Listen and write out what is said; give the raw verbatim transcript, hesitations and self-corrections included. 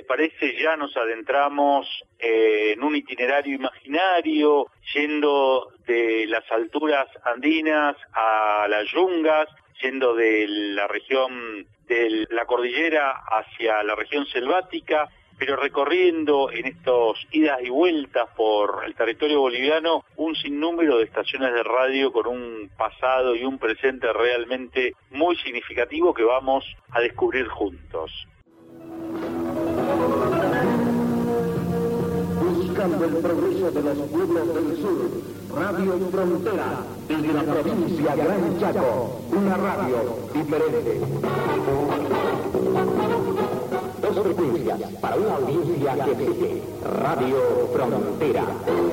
parece, ya nos adentramos eh, en un itinerario imaginario, yendo de las alturas andinas a las yungas, yendo de la región de la cordillera hacia la región selvática, pero recorriendo en estos idas y vueltas por el territorio boliviano un sinnúmero de estaciones de radio con un pasado y un presente realmente muy significativo que vamos a descubrir juntos. Buscando el progreso de los pueblos del sur, Radio Frontera, desde la provincia Gran Chaco, una radio diferente. Dos frecuencias para una audiencia que exige Radio Frontera.